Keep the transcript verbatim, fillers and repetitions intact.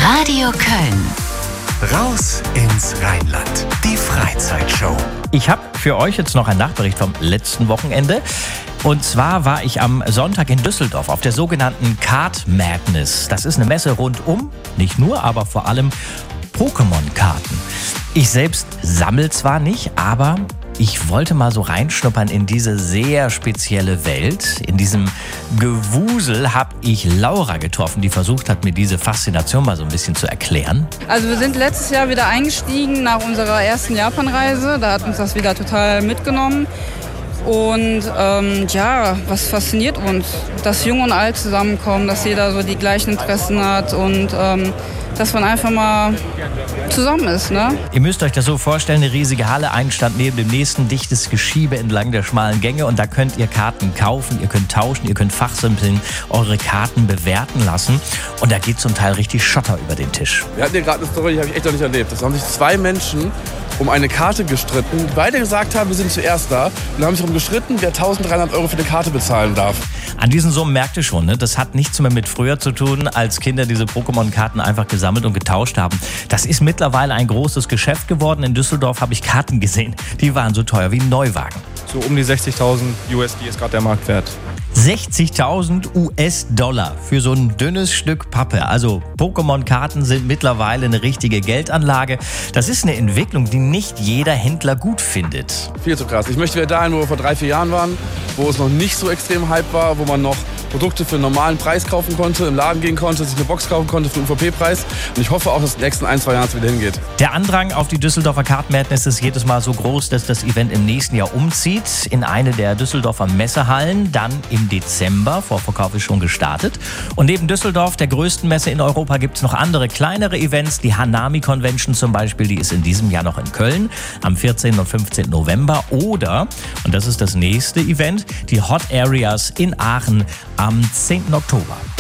Radio Köln. Raus ins Rheinland. Die Freizeitshow. Ich habe für euch jetzt noch einen Nachbericht vom letzten Wochenende. Und zwar war ich am Sonntag in Düsseldorf auf der sogenannten Card Madness. Das ist eine Messe rundum, nicht nur, aber vor allem Pokémon-Karten. Ich selbst sammle zwar nicht, aber ich wollte mal so reinschnuppern in diese sehr spezielle Welt. In diesem Gewusel habe ich Laura getroffen, die versucht hat, mir diese Faszination mal so ein bisschen zu erklären. Also wir sind letztes Jahr wieder eingestiegen nach unserer ersten Japanreise. Da hat uns das wieder total mitgenommen. Und ähm, ja, was fasziniert uns? Dass Jung und Alt zusammenkommen, dass jeder so die gleichen Interessen hat und ähm, dass man einfach mal zusammen ist, ne? Ihr müsst euch das so vorstellen, eine riesige Halle, ein Stand neben dem nächsten, dichtes Geschiebe entlang der schmalen Gänge und da könnt ihr Karten kaufen, ihr könnt tauschen, ihr könnt fachsimpeln, eure Karten bewerten lassen und da geht zum Teil richtig Schotter über den Tisch. Wir hatten hier gerade eine Story, die habe ich echt noch nicht erlebt. Das haben sich zwei Menschen um eine Karte gestritten, die beide gesagt haben, wir sind zuerst da und haben sich darum gestritten, wer eintausenddreihundert Euro für eine Karte bezahlen darf. An diesen Summen merkt ihr schon, ne? Das hat nichts mehr mit früher zu tun, als Kinder diese Pokémon-Karten einfach gesammelt und getauscht haben. Das ist mittlerweile ein großes Geschäft geworden. In Düsseldorf habe ich Karten gesehen, die waren so teuer wie ein Neuwagen. So um die sechzigtausend U S D ist gerade der Marktwert. sechzigtausend US-Dollar für so ein dünnes Stück Pappe. Also Pokémon-Karten sind mittlerweile eine richtige Geldanlage. Das ist eine Entwicklung, die nicht jeder Händler gut findet. Viel zu krass. Ich möchte wieder dahin, wo wir vor drei, vier Jahren waren, wo es noch nicht so extrem Hype war, wo man noch Produkte für einen normalen Preis kaufen konnte, im Laden gehen konnte, sich eine Box kaufen konnte für einen U V P-Preis. Und ich hoffe auch, dass in den nächsten ein, zwei Jahren es wieder hingeht. Der Andrang auf die Düsseldorfer Card Madness ist jedes Mal so groß, dass das Event im nächsten Jahr umzieht in eine der Düsseldorfer Messehallen. Dann im Dezember, Vorverkauf ist schon gestartet. Und neben Düsseldorf, der größten Messe in Europa, gibt es noch andere kleinere Events. Die Hanami Convention zum Beispiel, die ist in diesem Jahr noch in Köln am vierzehnten und fünfzehnten November. Oder, und das ist das nächste Event, die Hot Areas in Aachen am zehnten Oktober.